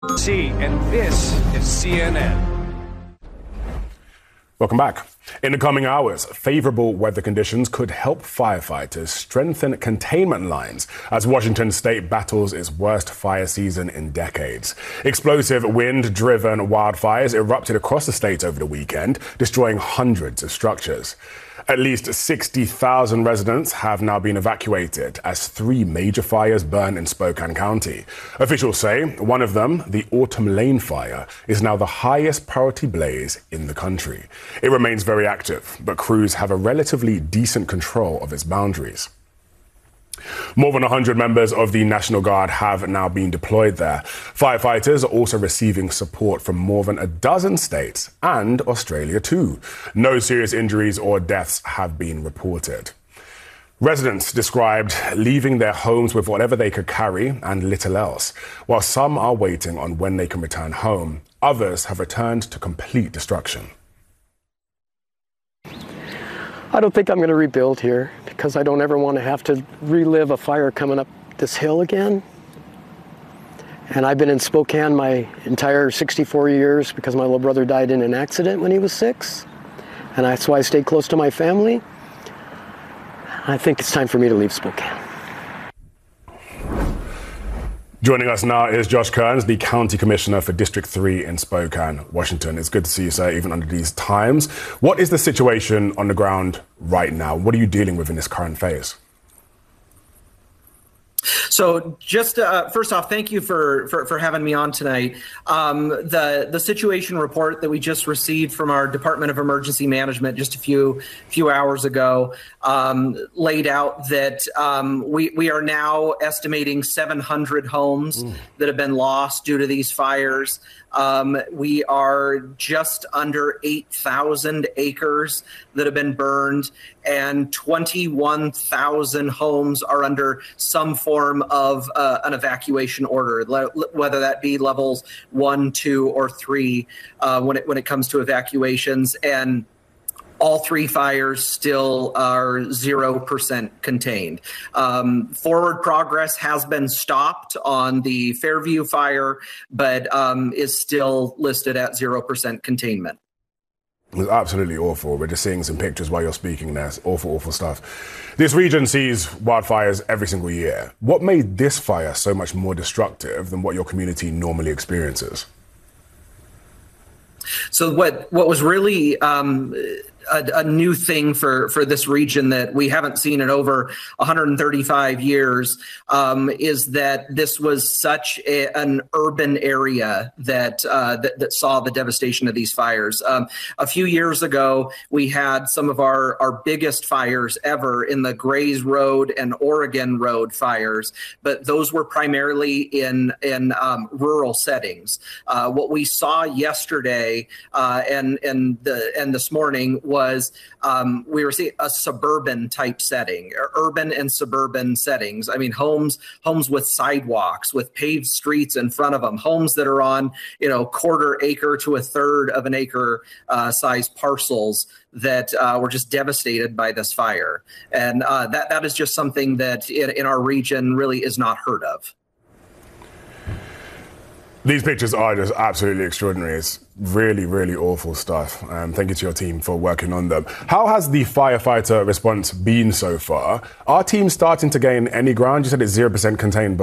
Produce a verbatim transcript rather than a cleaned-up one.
C, and this is C N N. Welcome back. In the coming hours, favorable weather conditions could help firefighters strengthen containment lines as Washington state battles its worst fire season in decades. Explosive wind-driven wildfires erupted across the state over the weekend, destroying hundreds of structures. At least sixty thousand residents have now been evacuated as three major fires burn in Spokane County. Officials say one of them, the Autumn Lane fire, is now the highest priority blaze in the country. It remains very active, but crews have a relatively decent control of its boundaries. More than one hundred members of the National Guard have now been deployed there. Firefighters are also receiving support from more than a dozen states and Australia too. No serious injuries or deaths have been reported. Residents described leaving their homes with whatever they could carry and little else. While some are waiting on when they can return home, others have returned to complete destruction. I don't think I'm going to rebuild here because I don't ever want to have to relive a fire coming up this hill again. And I've been in Spokane my entire sixty-four years because my little brother died in an accident when he was six. And that's why I stayed close to my family. I think it's time for me to leave Spokane. Joining us now is Josh Kearns, the County Commissioner for District three in Spokane, Washington. It's good to see you, sir, even under these times. What is the situation on the ground right now? What are you dealing with in this current phase? So just uh, first off, thank you for, for, for having me on tonight. Um, the, the situation report that we just received from our Department of Emergency Management just a few few hours ago um, laid out that um, we, we are now estimating seven hundred homes mm. that have been lost due to these fires. Um, we are just under eight thousand acres that have been burned, and twenty-one thousand homes are under some form of uh, an evacuation order, le- whether that be levels one, two, or three uh, when it when it comes to evacuations. And all three fires still are zero percent contained. Um, forward progress has been stopped on the Fairview fire, but um, is still listed at zero percent containment. It was absolutely awful. We're just seeing some pictures while you're speaking there. It's awful, awful stuff. This region sees wildfires every single year. What made this fire so much more destructive than what your community normally experiences? So what, what was really um, a, a new thing for, for this region that we haven't seen in over one hundred thirty-five years um, is that this was such a, an urban area that, uh, that that saw the devastation of these fires. Um, a few years ago, we had some of our, our biggest fires ever in the Grays Road and Oregon Road fires, but those were primarily in, in um, rural settings. Uh, what we saw yesterday uh, and, and, the, and this morning was um, we were seeing a suburban type setting, or urban and suburban settings. I mean, homes, homes with sidewalks, with paved streets in front of them, homes that are on, you know, quarter acre to a third of an acre uh, size parcels that uh, were just devastated by this fire. And uh, that, that is just something that in, in our region really is not heard of. These pictures are just absolutely extraordinary. It's really, really awful stuff. Um, thank you to your team for working on them. How has the firefighter response been so far? Are teams starting to gain any ground? You said it's zero percent contained, but